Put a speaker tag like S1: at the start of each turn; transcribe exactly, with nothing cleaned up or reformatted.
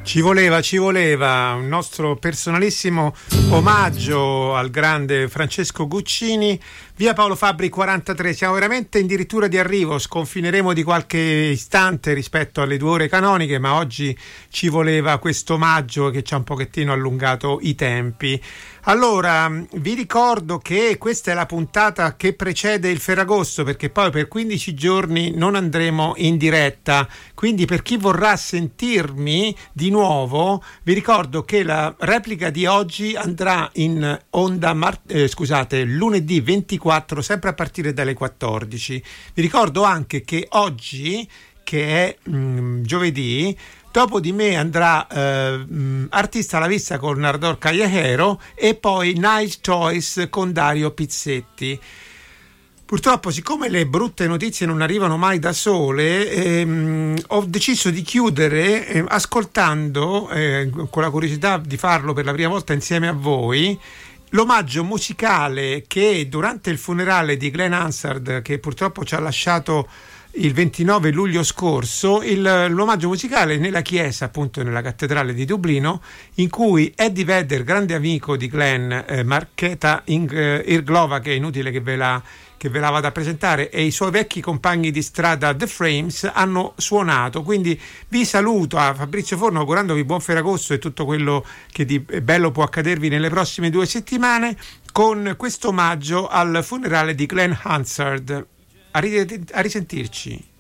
S1: Ci voleva, ci voleva un nostro personalissimo omaggio al grande Francesco Guccini. Via Paolo Fabbri quarantatré, siamo veramente addirittura di arrivo, sconfineremo di qualche istante rispetto alle due ore canoniche, ma oggi ci voleva questo omaggio che ci ha un pochettino allungato i tempi. Allora, vi ricordo che questa è la puntata che precede il Ferragosto, perché poi per quindici giorni non andremo in diretta, quindi per chi vorrà sentirmi di nuovo vi ricordo che la replica di oggi andrà in onda mar- eh, scusate, lunedì ventiquattro, sempre a partire dalle quattordici. Vi ricordo anche che oggi, che è mh, giovedì, dopo di me andrà eh, Artista alla vista con Nardor Callejero e poi Nice Choice con Dario Pizzetti. Purtroppo, siccome le brutte notizie non arrivano mai da sole, ehm, ho deciso di chiudere eh, ascoltando, eh, con la curiosità di farlo per la prima volta insieme a voi, l'omaggio musicale che durante il funerale di Glenn Hansard, che purtroppo ci ha lasciato il ventinove luglio scorso, il, l'omaggio musicale nella chiesa, appunto nella cattedrale di Dublino, in cui Eddie Vedder, grande amico di Glenn, eh, Markéta Ing- Irglova, che è inutile che ve la che ve la vado a presentare, e i suoi vecchi compagni di strada The Frames hanno suonato. Quindi vi saluto a Fabrizio Forno augurandovi buon Ferragosto e tutto quello che di bello può accadervi nelle prossime due settimane con questo omaggio al funerale di Glenn Hansard. A risentirci.